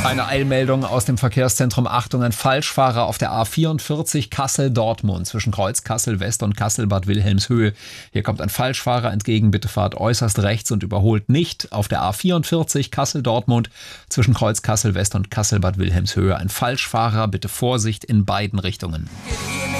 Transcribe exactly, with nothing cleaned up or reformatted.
Eine Eilmeldung aus dem Verkehrszentrum. Achtung, ein Falschfahrer auf der A vierundvierzig Kassel-Dortmund zwischen Kreuz Kassel-West und Kassel-Bad Wilhelmshöhe. Hier kommt ein Falschfahrer entgegen. Bitte fahrt äußerst rechts und überholt nicht. Auf der A vierundvierzig Kassel-Dortmund zwischen Kreuz Kassel-West und Kassel-Bad Wilhelmshöhe. Ein Falschfahrer, bitte Vorsicht in beiden Richtungen.